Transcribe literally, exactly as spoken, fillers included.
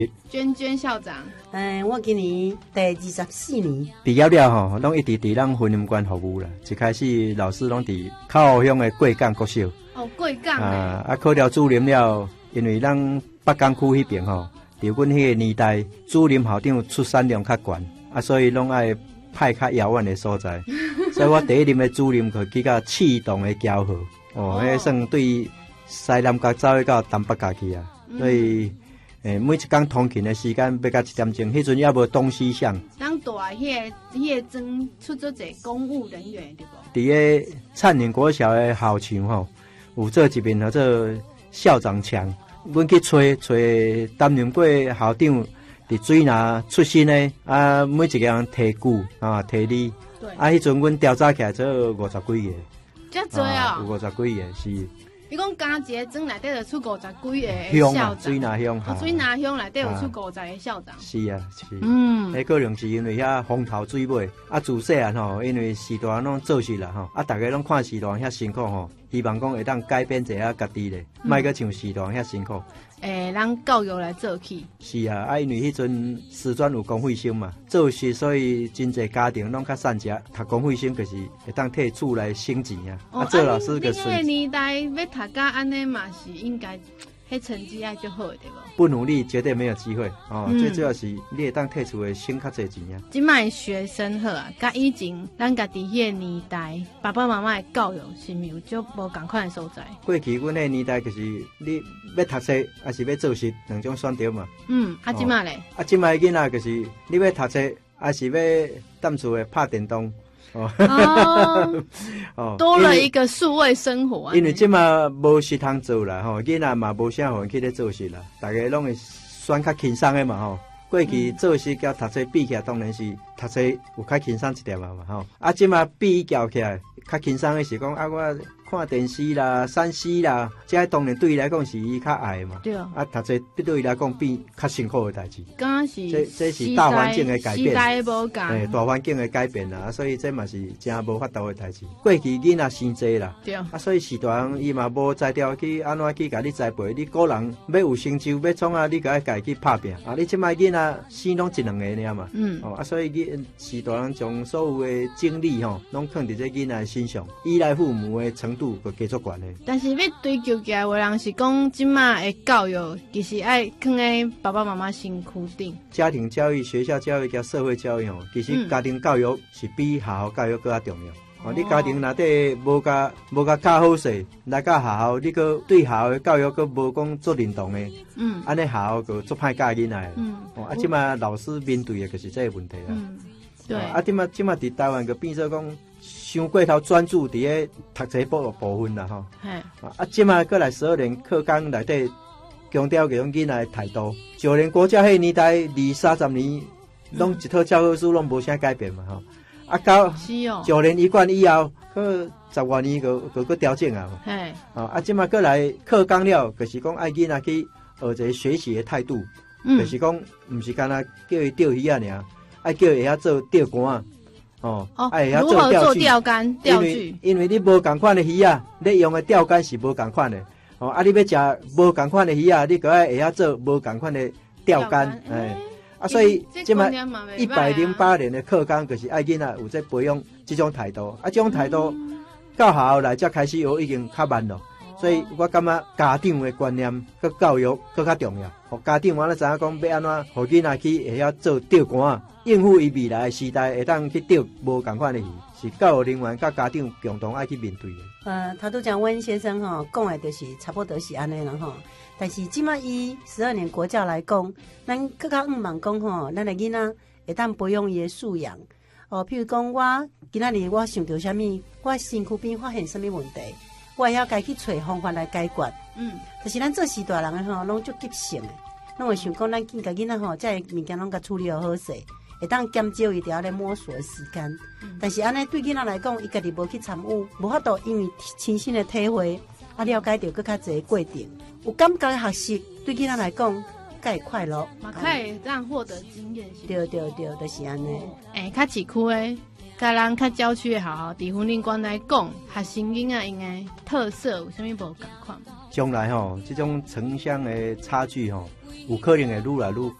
娟娟校长， 嗯，我今年第二十四年毕业了吼，拢一直伫咱婚姻馆服务啦。一开始老师拢伫靠后乡的贵港国小。 哦，贵港啊，啊考了主任了，因为咱北港区迄边吼，伫阮迄个年代，主任校长出产量较悬，啊，所以拢爱派较遥远的所在。所以我第一任的主任就去到启东的骄河，哦，迄、哦、算对西南角走去到东北角去啊，嗯、所以。诶，每一工通勤的时间要到一点钟，迄阵也无东西向。 咱大迄个迄个征出做者公务人员对无？ 伫个灿宁国小的校墙吼，有做一面叫做校长墙，阮去找找担任过校长伫水拿出身的啊，每一个人提鼓啊，提你。对。啊，迄阵阮调查起来做五十几个。 遮多啊！ 有五十几个是。 你讲加一个庄内底就出五十几个校长， 水拿乡， 哦，水拿乡内底有出五十个校长。 是啊，是。 嗯， 迄可能是因为遐风头水尾，啊，自细汉吼，因为时代拢做事啦吼，啊，大家拢看时代遐辛苦吼，希望讲会当改变一下家己咧，莫阁像时代遐辛苦。 诶，咱教育来做起。 是啊，啊，因为迄阵师专有公费生嘛，做事所以真侪家庭拢较善食，读公费生就是会当替厝来省钱啊。 哦、 啊，做老师个顺。你迄个年代要读甲安尼嘛是应该，迄成绩爱就好对无？ 不努力绝对没有机会哦。嗯、最主要是你会当替厝的省较侪钱啊。 即卖学生好啊，甲以前咱家己迄个年代，爸爸妈妈的教育是毋是有足无共款的所在？ 过去阮迄个年代就是你要读书，还是要做事两种选择嘛。 嗯，啊，即卖咧？ 啊，即卖囡仔就是你要读书，还是要踮厝的拍电动。 哦，哦多了一个数位生活、啊。 因为即马无事通做啦，吼，囡仔嘛无啥互去咧做事啦，大家拢会选较轻松的嘛，吼。过去做事甲读书比起来，当然是读书有较轻松一点嘛，吼。啊，即马比较起来，较轻松的是讲啊，我看电视啦、三 C 啦，这当然对伊来讲是伊较爱嘛。 对啊。 啊，读书对伊来讲变较辛苦的代志。 刚是。 这这是大环境的改变。 时代无共。 诶，大环境的改变啦，所以这嘛是真无法度的代志。过去囡仔生济啦， 对。啊， 所以时代人伊嘛无才调去安怎去甲你栽培，你个人要有成就要创啊，你甲伊家己去拍拼啊。你即摆囡仔生拢一两个尔嘛。嗯。哦啊，所以囡时代人将所有的精力吼，拢放伫这囡仔身上，依赖父母的程度就加足悬的。 但是要追求起来，有人是讲即摆的教育，其实爱放在爸爸妈妈身躯顶。 家庭教育、学校教育加社会教育吼，其实家庭教育是比学校教育更加重要。哦，哦你家庭内底无甲无甲教好势，来到学校，你个对学校的教育个无讲做认同的，嗯，安尼学校个做歹教囡仔，嗯，哦，啊，即马老师面对的就是这个问题啦。嗯，对。哦、啊，即马即马伫台湾个变做讲。伤过头专注伫咧读册部部分啦吼，啊，即马过来十二年课纲内底强调搿种囡仔的态度，就连国家迄年代二三十年，拢一套教科书拢无啥改变嘛吼，啊到九年一贯以后，去十外年个个个调整啊，嘿，啊，即马过来课纲了，就是讲爱囡仔去学一个学习的态度，嗯、就是讲毋是干那叫伊钓鱼啊尔，爱叫伊会晓做钓竿啊。哦， 哦，哎，如何做钓竿、钓具？ 因为你无共款的鱼啊，你用的钓竿是无共款的。哦，啊，你要食无共款的鱼啊，你个爱会晓做无共款的钓竿，哎，啊，所以即摆一百零八年的课纲就是爱囡仔有在培养这种态度，啊，这种态度到学校来才开始学已经较慢咯。所以我感觉家长的观念佮教育更较重要，互家长完了知影讲要安怎，互囡仔去会晓做钓竿，应付伊未来的时代会当去钓无共款的鱼，是教育人员甲家长共同爱去面对的。 呃，头拄讲温先生吼讲的就是差不多是安尼啦吼，但是即马以十二年国教来讲，咱更较毋茫讲吼，咱的囡仔会当培养伊的素养。哦，譬如讲我今仔日我想到啥物，我身躯边发现啥物问题。我会晓家去找方法来解决，嗯，但是咱做时大人的吼，拢足急性的，拢会想讲咱见家囡仔吼，这物件拢甲处理好势，会当减少伊条咧摸索的时间。嗯、但是安尼对囡仔来讲，伊家己无去参与，无法度因为亲身的体会，啊了解到更较侪过程，有感觉的学习，对囡仔来讲，更会快乐， 嘛可以让获得经验。 对对对，就是安尼。 诶、欸，较市区的。甲咱较郊区的学校，伫婚姻馆来讲，学生囡仔因的特色有啥物无共款？ 将来吼，这种城乡的差距吼， 有可能会愈来愈